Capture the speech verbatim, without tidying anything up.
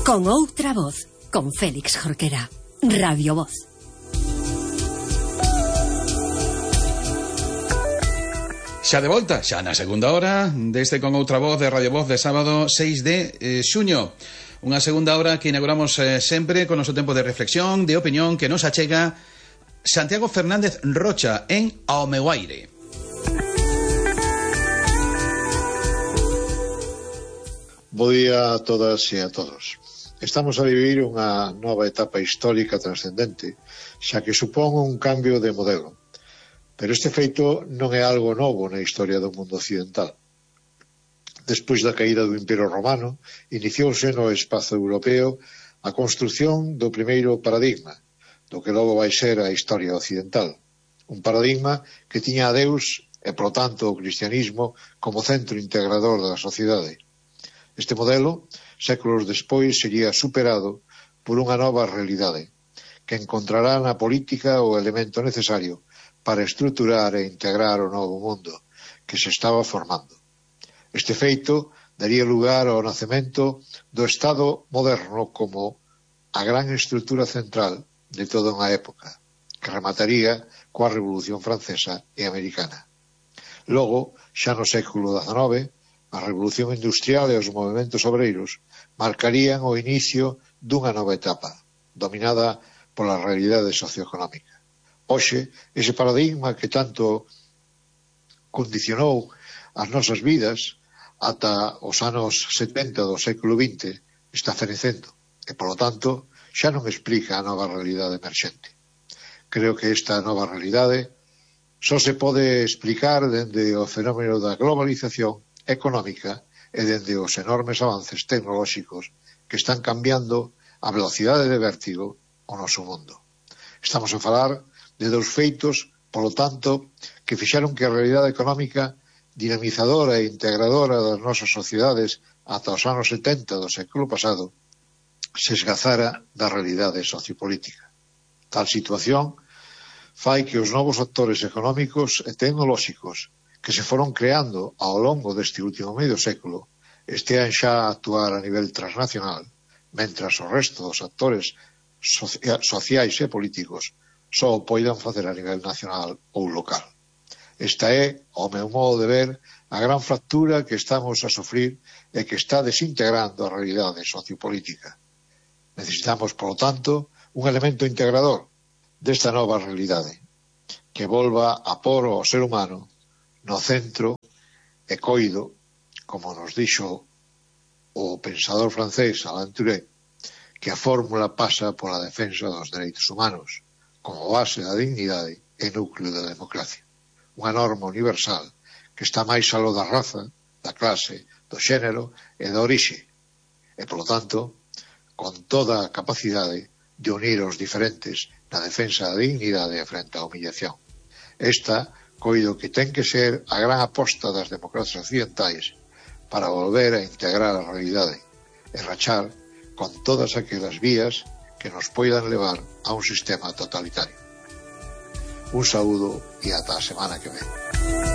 Con outra voz, con Félix Jorquera. Radio Voz. Xa de volta, xa na segunda hora deste Con outra voz de Radio Voz de sábado seis de xuño. Unha segunda hora que inauguramos eh, sempre con noso tempo de reflexión, de opinión, que nos achega Santiago Fernández Rocha en Ao meu aire. Bo día a todas e a todos. Estamos a vivir unha nova etapa histórica trascendente, xa que supón un cambio de modelo. Pero este feito non é algo novo na historia do mundo occidental. Despois da caída do Imperio Romano, iniciouse no espazo europeo a construción do primeiro paradigma, do que logo vai ser a historia occidental. Un paradigma que tiña a Deus e, polo tanto, o cristianismo como centro integrador da sociedade. Este modelo, séculos despois, sería superado por unha nova realidade, que encontrará na política o elemento necesario para estruturar e integrar o novo mundo que se estaba formando. Este feito daría lugar ao nacemento do Estado moderno como a gran estrutura central de toda unha época, que remataría coa Revolución Francesa e Americana. Logo, xa no século dezenove, a Revolución Industrial e os movementos obreiros marcarían o inicio dunha nova etapa, dominada pola realidade socioeconómica. Hoxe, ese paradigma que tanto condicionou as nosas vidas ata os anos setenta do século vinte está fenecendo e, polo tanto, xa non explica a nova realidade emerxente. Creo que esta nova realidade só se pode explicar dende o fenómeno da globalización económica e dende os enormes avances tecnolóxicos que están cambiando a velocidade de vértigo o noso mundo. Estamos a falar de dous feitos, polo tanto, que fixaron que a realidade económica dinamizadora e integradora das nosas sociedades ata os anos setenta do século pasado se esgazara da realidade sociopolítica. Tal situación fai que os novos actores económicos e tecnolóxicos que se foron creando ao longo deste último medio século estean xa a actuar a nivel transnacional, mentras o resto dos actores sociais e políticos só o poidan facer a nivel nacional ou local. Esta é, ao meu modo de ver, a gran fractura que estamos a sufrir e que está desintegrando a realidade sociopolítica. Necesitamos, polo tanto, un elemento integrador desta nova realidade, que volva a por ao ser humano no centro e coido, como nos dixo o pensador francés Alain Touré, que a fórmula pasa pola defensa dos dereitos humanos, como base da dignidade e núcleo da democracia. Unha norma universal que está máis aló da raza, da clase, do xénero e da orixe, e, polo tanto, con toda a capacidade de unir os diferentes na defensa da dignidade frente á humillación. Esta coido que ten que ser a gran aposta das democracias occidentais para volver a integrar a realidade e rachar con todas aquelas vías que nos poidan levar a un sistema totalitario. Un saúdo e ata a semana que ven.